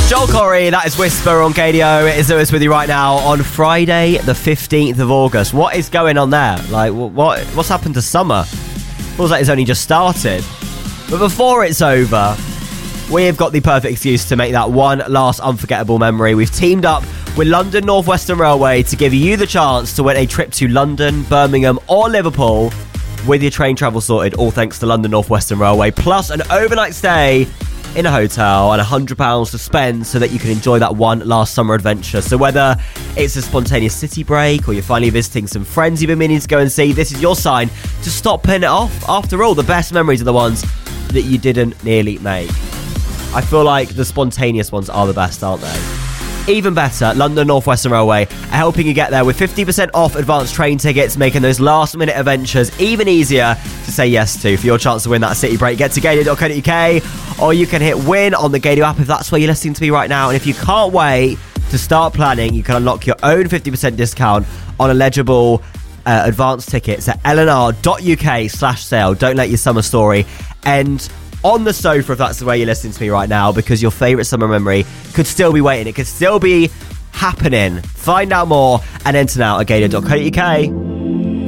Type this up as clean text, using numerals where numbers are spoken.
Joel Corey, that is Whisper on Gadio. It is Lewis with you right now on Friday, the 15th of August. What is going on there? Like, what's happened to summer? Feels like it's only just started. But before it's over, we've got the perfect excuse to make that one last unforgettable memory. We've teamed up with London North Western Railway to give you the chance to win a trip to London, Birmingham or Liverpool with your train travel sorted, all thanks to London North Western Railway, plus an overnight stay in a hotel and £100 to spend so that you can enjoy that one last summer adventure. So whether it's a spontaneous city break or you're finally visiting some friends you've been meaning to go and see, this is your sign to stop putting it off. After all, the best memories are the ones that you didn't nearly make. I feel like the spontaneous ones are the best, aren't they? Even better, London North Western Railway are helping you get there with 50% off advanced train tickets, making those last minute adventures even easier to say yes to. For your chance to win that city break, get to gadio.co.uk, or you can hit win on the Gadio app if that's where you're listening to me right now. And if you can't wait to start planning, you can unlock your own 50% discount on eligible advanced tickets at lnr.uk/sale. Don't let your summer story end on the sofa if that's the way you're listening to me right now, because your favourite summer memory could still be waiting. It could still be happening. Find out more and enter now at gadio.co.uk.